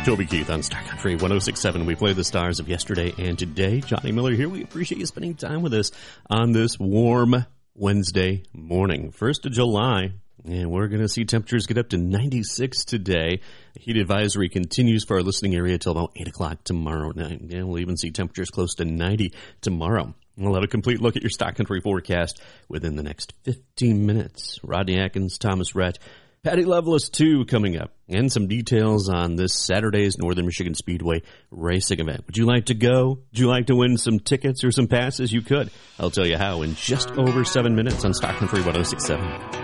Toby Keith on Star Country 106.7. We play the stars of yesterday and today. Johnny Miller here. We appreciate you spending time with us on this warm Wednesday morning, 1st of July. And we're going to see temperatures get up to 96 today. The heat advisory continues for our listening area till about 8 o'clock tomorrow night. And we'll even see temperatures close to 90 tomorrow. We'll have a complete look at your Stock Country forecast within the next 15 minutes. Rodney Atkins, Thomas Rhett, Patty Loveless, too, coming up, and some details on this Saturday's Northern Michigan Speedway racing event. Would you like to go? Would you like to win some tickets or some passes? You could. I'll tell you how in just over 7 minutes on Stock Country 106.7.